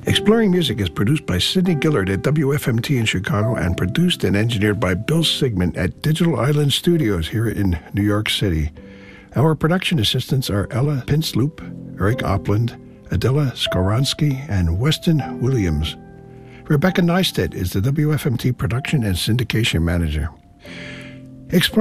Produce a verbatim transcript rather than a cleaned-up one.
Exploring Music is produced by Sidney Gillard at W F M T in Chicago and produced and engineered by Bill Sigmund at Digital Island Studios here in New York City. Our production assistants are Ella Pinsloop, Eric Opland, Adela Skoronsky, and Weston Williams. Rebecca Neistat is the W F M T production and syndication manager. Exploring